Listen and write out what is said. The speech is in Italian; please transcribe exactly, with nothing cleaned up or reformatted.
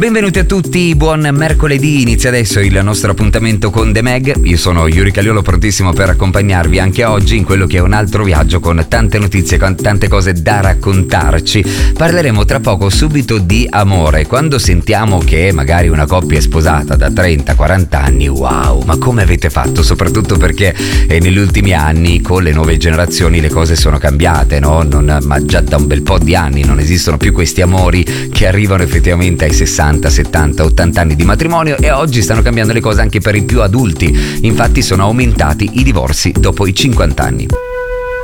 Benvenuti a tutti, buon mercoledì, inizia adesso il nostro appuntamento con The Mag. Io sono Yuri Caliolo, prontissimo per accompagnarvi anche oggi in quello che è un altro viaggio con tante notizie, con tante cose da raccontarci. Parleremo tra poco subito di amore. Quando sentiamo che magari una coppia è sposata da trenta quaranta anni, wow, ma come avete fatto? Soprattutto perché eh, negli ultimi anni con le nuove generazioni le cose sono cambiate, no? Non, ma già da un bel po' di anni non esistono più questi amori che arrivano effettivamente ai sessanta, settanta, ottanta anni di matrimonio, e oggi stanno cambiando le cose anche per i più adulti. Infatti sono aumentati i divorzi dopo i cinquanta anni.